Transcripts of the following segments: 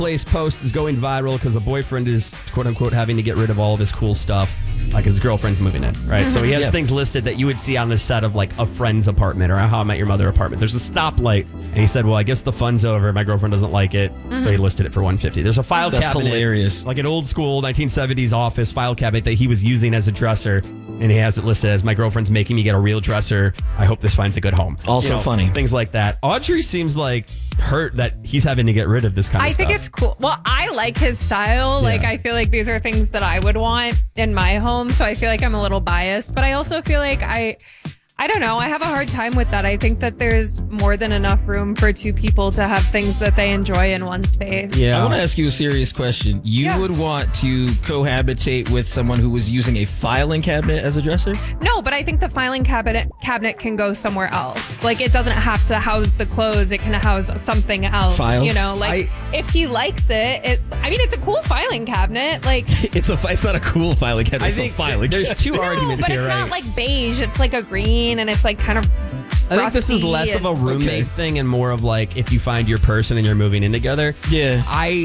Place post is going viral because the boyfriend is, quote unquote, having to get rid of all of his cool stuff. Like his girlfriend's moving in, right? So he has things listed that you would see on the set of like a friend's apartment or a How I Met Your Mother apartment. There's a stoplight, and he said, well, I guess the fun's over. My girlfriend doesn't like it. So he listed it for $150. There's a file cabinet. That's hilarious. Like an old school 1970s office file cabinet that he was using as a dresser, and he has it listed as my girlfriend's making me get a real dresser. I hope this finds a good home. Also funny. Things like that. Audrey seems like hurt that he's having to get rid of this kind of stuff. I think it's cool. Well, I like his style. Like, I feel like these are things that I would want in my home. So I feel like I'm a little biased, but I also feel like I don't know. I have a hard time with that. I think that there's more than enough room for two people to have things that they enjoy in one space. Yeah. I want to ask you a serious question. You would want to cohabitate with someone who was using a filing cabinet as a dresser? No, but I think the filing cabinet can go somewhere else. Like, it doesn't have to house the clothes. It can house something else. Files? You know, like if he likes it, I mean, it's a cool filing cabinet. Like, it's not a cool filing cabinet. It's a filing. There's two arguments but here, it's right? not like beige. It's like a green, and it's like kind of I think this is less of a roommate thing and more of like if you find your person and you're moving in together. Yeah.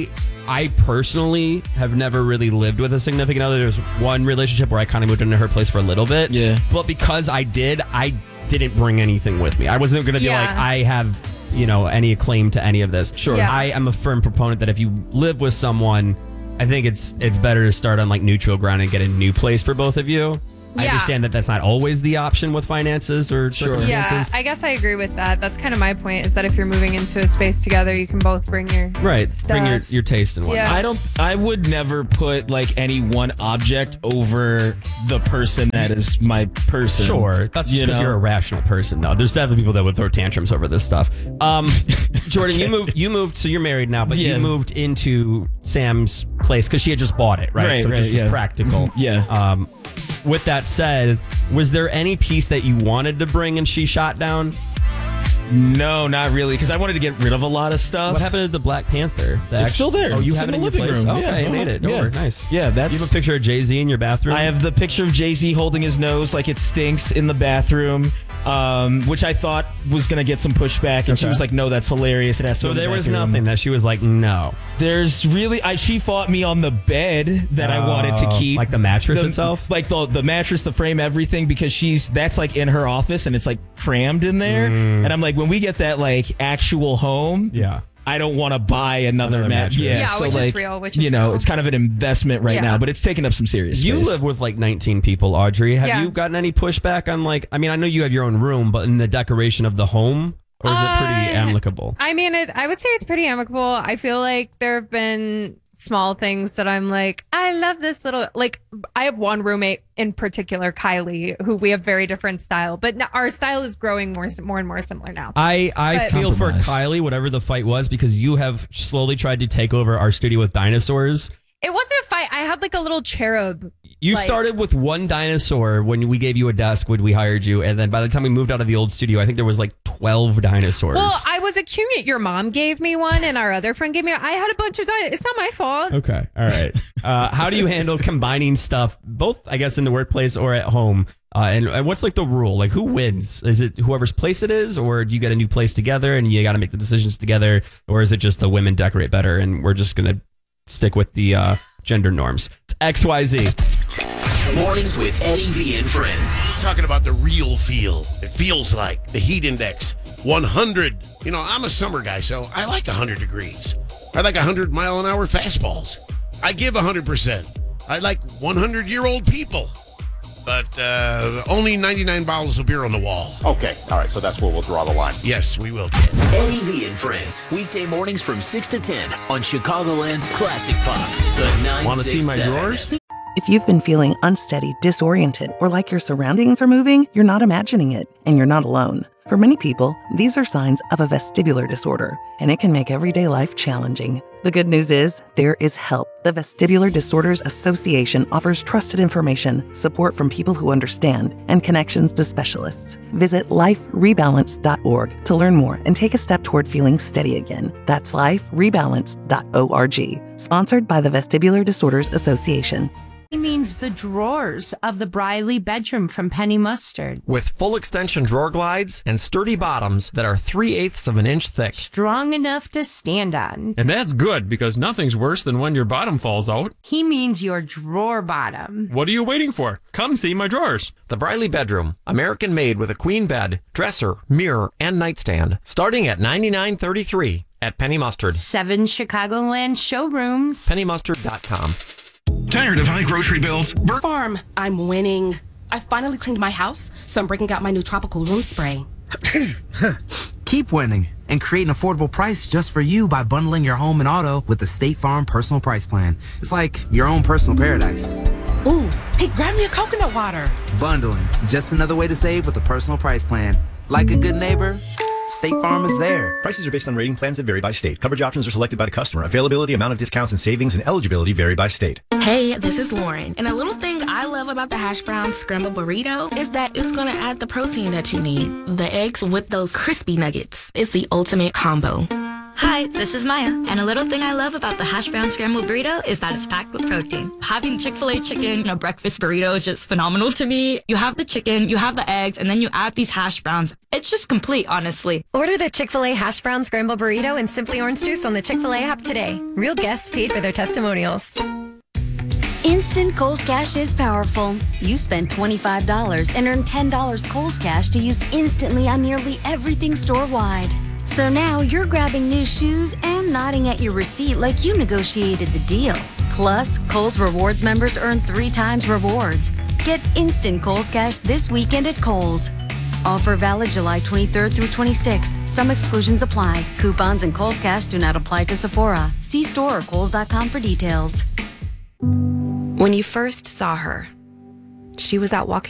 I personally have never really lived with a significant other. There's one relationship where I kind of moved into her place for a little bit. Yeah. But because I didn't bring anything with me. I wasn't going to be like, I have, any claim to any of this. Sure. Yeah. I am a firm proponent that if you live with someone, I think it's better to start on like neutral ground and get a new place for both of you. I understand that that's not always the option with finances or circumstances. Yeah, I guess I agree with that. That's kind of my point, is that if you're moving into a space together, you can both bring your stuff. Bring your taste and whatnot. Yeah. I would never put like any one object over the person that is my person. Sure, that's just because you're a rational person. No, there's definitely people that would throw tantrums over this stuff. Jordan, you moved, so you're married now, but you moved into Sam's place because she had just bought it, right? So it was practical. Yeah. With that said, was there any piece that you wanted to bring and she shot down? No, not really, because I wanted to get rid of a lot of stuff. What happened to the Black Panther? It's still there. Oh, you It's have in it in the your living place? room. Oh, Yeah, you made it. yeah. Nice. Yeah, You have a picture of Jay-Z in your bathroom? I have the picture of Jay-Z holding his nose like it stinks in the bathroom, which I thought was going to get some pushback, and she was like, no, that's hilarious. It has to So go in the there was bathroom. nothing that she was like, no. There's really, she fought me on the bed that I wanted to keep. Like the mattress itself? Like the mattress, the frame, everything, because that's like in her office and it's like crammed in there. And I'm like, when we get that like actual home, I don't want to buy another mattress. Yeah, so which like, is real. Which is real. it's kind of an investment right now, but it's taking up some serious space. You live with like 19 people, Audrey. Have you gotten any pushback on like, I mean, I know you have your own room, but in the decoration of the home? Or is it pretty amicable? I mean, I would say it's pretty amicable. I feel like there have been small things that I'm like, I love this little, like, I have one roommate in particular, Kylie, who we have very different style, but our style is growing more and more similar now. I feel for Kylie, whatever the fight was, because you have slowly tried to take over our studio with dinosaurs. It wasn't a fight. I had like a little cherub. You started with one dinosaur when we gave you a desk when we hired you, and then by the time we moved out of the old studio, I think there was like 12 dinosaurs. Well, I was accumulating. Your mom gave me one, and our other friend gave me. I had a bunch of dinosaurs. It's not my fault. Okay, all right. How do you handle combining stuff, both I guess in the workplace or at home? And what's like the rule? Like who wins? Is it whoever's place it is, or do you get a new place together and you got to make the decisions together, or is it just the women decorate better and we're just gonna stick with the gender norms? It's XYZ. Mornings with Eddie V and friends. Talking about the real feel. It feels like the heat index 100. You know, I'm a summer guy, so I like 100 degrees. I like 100-mile-an-hour fastballs. I give 100%. I like 100-year-old people. But only 99 bottles of beer on the wall. Okay, all right, so that's where we'll draw the line. Yes, we will. Eddie V and friends. Weekday mornings from 6 to 10 on Chicagoland's Classic Pop. The 967. Want to see my drawers? If you've been feeling unsteady, disoriented, or like your surroundings are moving, you're not imagining it, and you're not alone. For many people, these are signs of a vestibular disorder, and it can make everyday life challenging. The good news is, there is help. The Vestibular Disorders Association offers trusted information, support from people who understand, and connections to specialists. Visit liferebalance.org to learn more and take a step toward feeling steady again. That's liferebalance.org. Sponsored by the Vestibular Disorders Association. He means means the drawers of the Briley bedroom from Penny Mustard. With full extension drawer glides and sturdy bottoms that are 3/8 of an inch thick. Strong enough to stand on. And that's good, because nothing's worse than when your bottom falls out. He means your drawer bottom. What are you waiting for? Come see my drawers. The Briley bedroom, American made with a queen bed, dresser, mirror, and nightstand, starting at $99.33 at Penny Mustard. 7 Chicagoland showrooms. PennyMustard.com. Tired of high grocery bills? Farm, I'm winning. I finally cleaned my house, so I'm breaking out my new tropical room spray. Keep winning and create an affordable price just for you by bundling your home and auto with the State Farm Personal Price Plan. It's like your own personal paradise. Ooh, hey, grab me a coconut water. Bundling, just another way to save with a personal price plan. Like a good neighbor, State Farm is there. Prices are based on rating plans that vary by state. Coverage options are selected by the customer. Availability, amount of discounts and savings, and eligibility vary by state. Hey, this is Lauren. And a little thing I love about the hash brown scrambled burrito is that it's going to add the protein that you need. The eggs with those crispy nuggets. It's the ultimate combo. Hi, this is Maya, and a little thing I love about the hash brown scrambled burrito is that it's packed with protein. Having Chick-fil-A chicken in a breakfast burrito is just phenomenal to me. You have the chicken, you have the eggs, and then you add these hash browns. It's just complete, honestly. Order the Chick-fil-A hash brown scrambled burrito and Simply Orange Juice on the Chick-fil-A app today. Real guests paid for their testimonials. Instant Kohl's Cash is powerful. You spend $25 and earn $10 Kohl's Cash to use instantly on nearly everything store-wide. So now you're grabbing new shoes and nodding at your receipt like you negotiated the deal. Plus, Kohl's Rewards members earn 3 times rewards. Get instant Kohl's Cash this weekend at Kohl's. Offer valid July 23rd through 26th. Some exclusions apply. Coupons and Kohl's Cash do not apply to Sephora. See store or Kohls.com for details. When you first saw her, she was out walking